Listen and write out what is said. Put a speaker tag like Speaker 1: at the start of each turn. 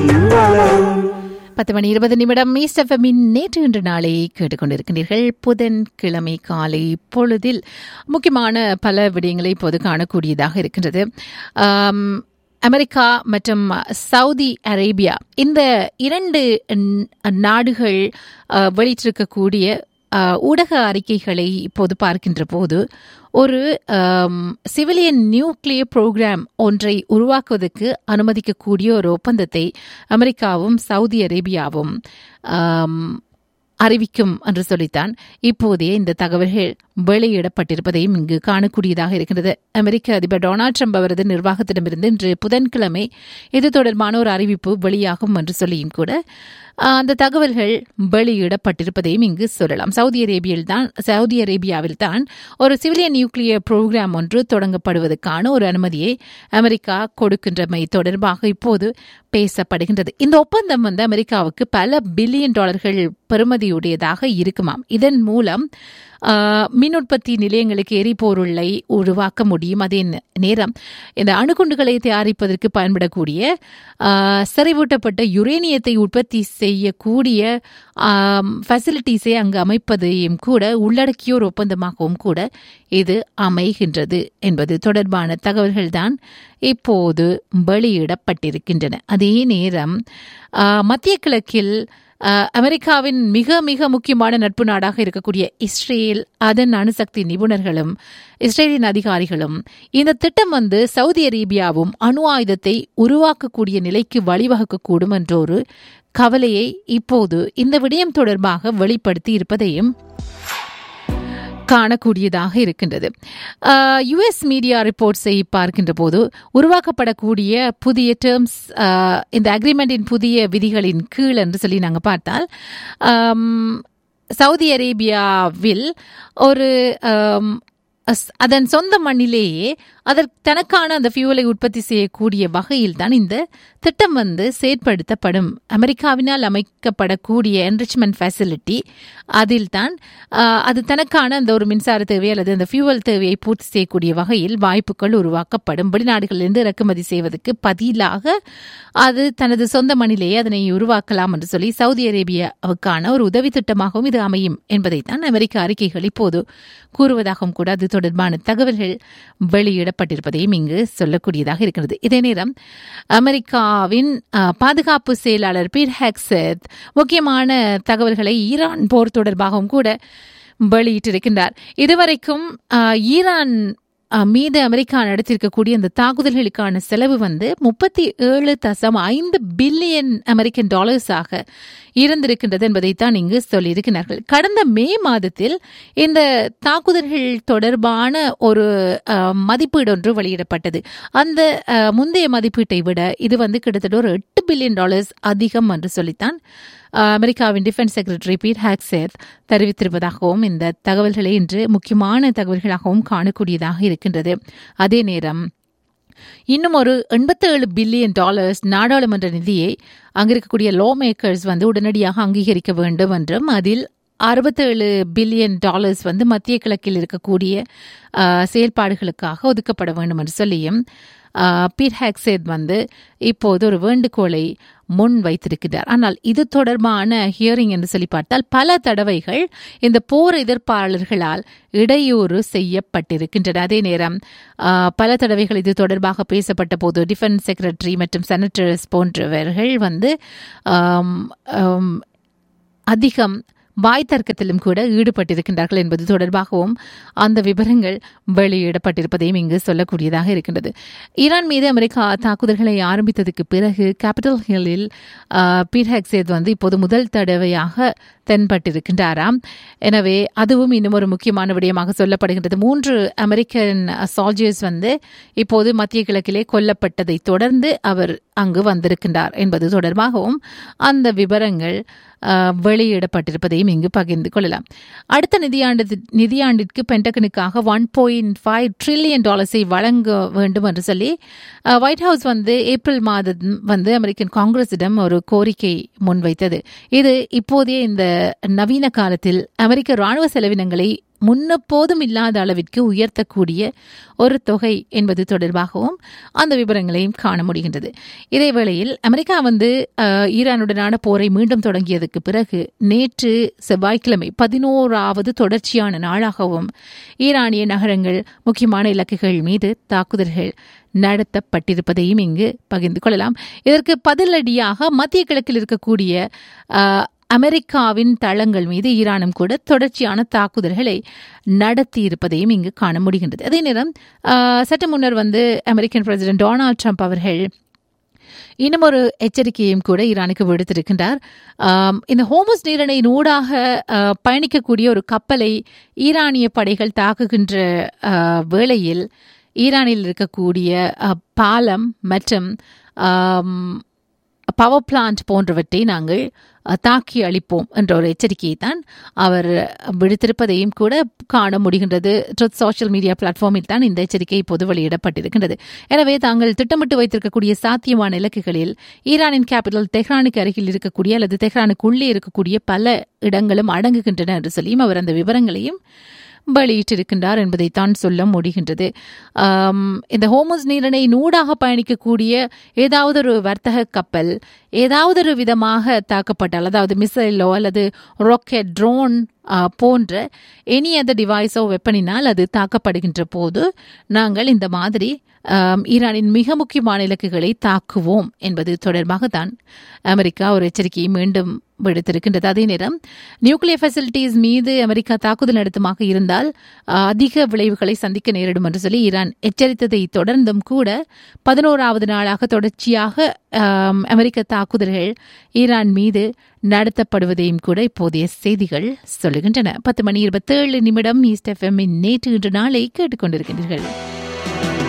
Speaker 1: 10:20 east எஃப்எம்மின் நேற்று இன்று நாளை கேட்டுக்கொண்டிருக்கின்றீர்கள். புதன்கிழமை காலை பொழுதில் முக்கியமான பல விடயங்களை இப்போது காணக்கூடியதாக இருக்கின்றது. அமெரிக்கா மற்றும் சவுதி அரேபியா இந்த இரண்டு நாடுகள் வெளியிட்டிருக்கக்கூடிய ஊடக அறிக்கைகளை இப்போது பார்க்கின்ற போது ஒரு சிவிலியன் நியூக்ளியர் புரோகிராம் ஒன்றை உருவாக்குவதற்கு அனுமதிக்கக்கூடிய ஒரு ஒப்பந்தத்தை அமெரிக்காவும் சவுதி அரேபியாவும் அறிவிக்கும் என்று சொல்லித்தான் இப்போதைய இந்த தகவல்கள் வெளியிடப்பட்டிருப்பதையும் இங்கு காணக்கூடியதாக இருக்கின்றது. அமெரிக்க அதிபர் டொனால்ட் ட்ரம்ப் அவரது நிர்வாகத்திடமிருந்து இன்று புதன்கிழமை இது தொடர்பான ஒரு அறிவிப்பு வெளியாகும் என்று சொல்லியும் கூட அந்த தகவல்கள் வெளியிடப்பட்டிருப்பதையும் இங்கு சொல்லலாம். சவுதி அரேபியாவில் தான் ஒரு சிவிலியன் நியூக்ளியர் புரோகிராம் ஒன்று தொடங்கப்படுவதற்கான ஒரு அனுமதியை அமெரிக்கா கொடுக்கின்றமை தொடர்பாக இப்போது பேசப்படுகின்றது. இந்த ஒப்பந்தம் அமெரிக்காவுக்கு பல பில்லியன் டாலர்கள் பெறுமதியுடையதாக இருக்குமாம். இதன் மூலம் மின் உற்பத்தி நிலையங்களுக்கு எரிபொருளை உருவாக்க முடியும். அதே நேரம் இந்த அணுகுண்டுகளை தயாரிப்பதற்கு பயன்படக்கூடிய செறிவூட்டப்பட்ட யுரேனியத்தை உற்பத்தி செய்யக்கூடிய ஃபெசிலிட்டிஸை அங்கு அமைப்பதையும் கூட உள்ளடக்கிய ஒரு ஒப்பந்தமாகவும் கூட இது அமைகின்றது என்பது தொடர்பான தகவல்கள்தான் இப்போது வெளியிடப்பட்டிருக்கின்றன. அதே நேரம் மத்திய கிழக்கில் அமெரிக்காவின் மிக மிக முக்கியமான நட்பு நாடாக இருக்கக்கூடிய இஸ்ரேல், அதன் அணுசக்தி நிபுணர்களும் இஸ்ரேலின் அதிகாரிகளும் இந்த திட்டம் சவுதி அரேபியாவும் அணு ஆயுதத்தை உருவாக்கக்கூடிய நிலைக்கு வழிவகுக்கக்கூடும் என்ற ஒரு கவலையை இப்போது இந்த விடயம் தொடர்பாக வெளிப்படுத்தி இருப்பதையும் காணக்கூடியதாக இருக்கின்றது. யுஎஸ் மீடியா ரிப்போர்ட்ஸை பார்க்கின்ற போது உருவாக்கப்படக்கூடிய புதிய டேர்ம்ஸ் இந்த அக்ரிமெண்டின் புதிய விதிகளின் கீழ் என்று சொல்லி நாங்கள் பார்த்தால் சவுதி அரேபியாவில் ஒரு அதன் சொந்த மண்ணிலேயே தனக்கான அந்த ஃபியூவலை உற்பத்தி செய்யக்கூடிய வகையில் தான் இந்த திட்டம் செயற்படுத்தப்படும். அமெரிக்காவினால் அமைக்கப்படக்கூடிய என்ரிச்மெண்ட் ஃபெசிலிட்டி அதில் தான் அது தனக்கான அந்த ஒரு மின்சார தேவை அல்லது அந்த ஃபியூவல் தேவையை பூர்த்தி செய்யக்கூடிய வகையில் வாய்ப்புகள் உருவாக்கப்படும். வெளிநாடுகளிலிருந்து இறக்குமதி செய்வதற்கு பதிலாக அது தனது சொந்த மண்ணிலேயே அதனை உருவாக்கலாம் என்று சொல்லி சவுதி அரேபியாவுக்கான ஒரு உதவி திட்டமாகவும் இது அமையும் என்பதைத்தான் அமெரிக்க அறிக்கைகள் இப்போது கூறுவதாகவும் கூட அது தொடர்பான தகவல்கள் வெளியிடப்பட்டிருப்பதையும் இங்கு சொல்லக்கூடியதாக இருக்கிறது. இதே நேரம் அமெரிக்காவின் பாதுகாப்பு செயலாளர் பீட் ஹெக்ஸெத் முக்கியமான தகவல்களை ஈரான் போர் தொடர்பாகவும் கூட வெளியிட்டிருக்கின்றார். இதுவரைக்கும் ஈரான் மீது அமெரிக்கா நடத்தியிருக்கக்கூடிய இந்த தாக்குதல்களுக்கான செலவு 37.5 பில்லியன் அமெரிக்கன் டாலர்ஸாக இருந்திருக்கின்றது என்பதைத்தான் இங்கு சொல்லியிருக்கிறார்கள். கடந்த மே மாதத்தில் இந்த தாக்குதல்கள் தொடர்பான ஒரு மதிப்பீடு ஒன்று வெளியிடப்பட்டது. அந்த முந்தைய மதிப்பீட்டை விட இது கிட்டத்தட்ட ஒரு $8 பில்லியன் அதிகம் என்று சொல்லித்தான் அமெரிக்காவின் டிஃபென்ஸ் செக்ரட்டரி பீட் ஹெக்ஸெத் தெரிவித்திருப்பதாகவும் இந்த தகவல்களை இன்று முக்கியமான தகவல்களாகவும் காணக்கூடியதாக இருக்கின்றது. அதே நேரம் இன்னும் ஒரு $87 பில்லியன் நாடாளுமன்ற நிதியை அங்கிருக்கக்கூடிய லா மேக்கர்ஸ் உடனடியாக அங்கீகரிக்க வேண்டும் என்றும் அதில் $67 பில்லியன் மத்திய கிழக்கில் இருக்கக்கூடிய செயல்பாடுகளுக்காக ஒதுக்கப்பட வேண்டும் என்று சொல்லியும் பீட் ஹெக்ஸெத் இப்போது ஒரு வேண்டுகோளை முன் வைத்திருக்கிறார். ஆனால் இது தொடர்பான ஹியரிங் என்று சொல்லி பார்த்தால் பல தடவைகள் இந்த போர் எதிர்ப்பாளர்களால் இடையூறு செய்யப்பட்டிருக்கின்றன. அதே நேரம் பல தடவைகள் இது தொடர்பாக பேசப்பட்ட போது டிஃபென்ஸ் செக்ரட்டரி மற்றும் செனட்டர்ஸ் போன்றவர்கள் அதிகம் வாய் தர்க்கத்திலும் கூட ஈடுபட்டிருக்கின்றார்கள் என்பது தொடர்பாகவும் அந்த விவரங்கள் வெளியிடப்பட்டிருப்பதையும் இங்கு சொல்லக்கூடியதாக இருக்கின்றது. ஈரான் மீது அமெரிக்கா தாக்குதல்களை ஆரம்பித்ததுக்கு பிறகு கேபிட்டல் ஹில்லில் பீட் ஹெக்ஸெத் இப்போது முதல் தடவையாக தென்பட்டிருக்கின்றாராம். எனவே அதுவும் இன்னும் ஒரு முக்கியமான விடயமாக சொல்லப்படுகின்றது. 3 அமெரிக்கன் சால்ஜர்ஸ் இப்போது மத்திய கிழக்கிலே கொல்லப்பட்டதை தொடர்ந்து அவர் அங்கு வந்திருக்கின்றார் என்பது தொடர்பாகவும் அந்த விவரங்கள் வெளியிடப்பட்டிருப்பதையும் இங்கு பகிர்ந்து கொள்ளலாம். அடுத்த நிதியாண்டிற்கு பென்டகனுக்காக $1.5 trillion வழங்க வேண்டும் என்று சொல்லி ஒயிட் ஹவுஸ் ஏப்ரல் மாதம் அமெரிக்கன் காங்கிரஸிடம் ஒரு கோரிக்கை முன்வைத்தது. இது இப்போதைய இந்த நவீன காலத்தில் அமெரிக்க ராணுவ செலவினங்களை முன்னெப்போதும் இல்லாத அளவிற்கு உயர்த்தக்கூடிய ஒரு தொகை என்பது தொடர்பாகவும் அந்த விவரங்களையும் காண முடிகின்றது. இதேவேளையில் அமெரிக்கா ஈரானுடனான போரை மீண்டும் தொடங்கியதற்கு பிறகு நேற்று செவ்வாய்க்கிழமை 11வது தொடர்ச்சியான நாளாகவும் ஈரானிய நகரங்கள், முக்கியமான இலக்குகள் மீது தாக்குதல்கள் நடத்தப்பட்டிருப்பதையும் இங்கு பகிர்ந்து கொள்ளலாம். இதற்கு பதிலடியாக மத்திய கிழக்கில் இருக்கக்கூடிய அமெரிக்காவின் தளங்கள் மீது ஈரானும் கூட தொடர்ச்சியான தாக்குதல்களை நடத்தியிருப்பதையும் இங்கு காண முடிகின்றது. அதே நேரம் சற்று முன்னர் அமெரிக்கன் பிரசிடென்ட் டொனால்ட் ட்ரம்ப் அவர்கள் இன்னும் ஒரு எச்சரிக்கையும் கூட ஈரானுக்கு விடுத்திருக்கின்றார். இந்த ஹோர்முஸ் நீரிணையின் ஊடாக பயணிக்கக்கூடிய ஒரு கப்பலை ஈரானிய படைகள் தாக்குகின்ற வேளையில் ஈரானில் இருக்கக்கூடிய பாலம் மற்றும் பவர் பிளான்ட் போன்றவற்றை நாங்கள் தாக்கி அளிப்போம் என்ற ஒரு எச்சரிக்கையை தான் அவர் விடுத்திருப்பதையும் கூட காண முடிகின்றது. ட்ரூத் சோஷியல் மீடியா பிளாட்ஃபார்மில் தான் இந்த எச்சரிக்கை இப்போது வெளியிடப்பட்டிருக்கின்றது. எனவே தாங்கள் திட்டமிட்டு வைத்திருக்கக்கூடிய சாத்தியமான இலக்குகளில் ஈரானின் கேபிட்டல் தெஹ்ரானுக்கு அருகில் இருக்கக்கூடிய அல்லது தெஹ்ரானுக்கு உள்ளே இருக்கக்கூடிய பல இடங்களும் அடங்குகின்றன என்று சொல்லியும் அவர் அந்த விவரங்களையும் வெளியிட்டிருக்கின்றார் என்பதைத்தான் சொல்ல முடிகின்றது. இந்த ஹோர்முஸ் நீரிணை ஊடாக பயணிக்கக்கூடிய ஏதாவது ஒரு வர்த்தக கப்பல் ஏதாவது ஒரு விதமாக தாக்கப்பட்டால், அதாவது மிசைலோ அல்லது ராக்கெட், ட்ரோன் போன்ற எனி அதர் டிவைஸோ வெப்பனினால் அது தாக்கப்படுகின்ற போது நாங்கள் இந்த மாதிரி ஈரானின் மிக முக்கியமான இலக்குகளை தாக்குவோம் என்பது தொடர்பாக தான் அமெரிக்கா ஒரு எச்சரிக்கையை மீண்டும் விடுத்திருக்கின்றது. அதே நேரம் நியூக்ளியர் ஃபெசிலிட்டிஸ் மீது அமெரிக்கா தாக்குதல் நடத்துமாக இருந்தால் அதிக விளைவுகளை சந்திக்க நேரிடும் என்று சொல்லி ஈரான் எச்சரித்ததை தொடர்ந்தும் கூட 11வது நாளாக தொடர்ச்சியாக அமெரிக்க தாக்குதல்கள் ஈரான் மீது நடத்தப்படுவதையும் கூட இப்போதைய செய்திகள் சொல்லுகின்றன. 10:27 ஈஸ்ட் எஃப்எம் நேற்று இன்று நாளை கேட்டுக்கொண்டிருக்கின்றீர்கள்.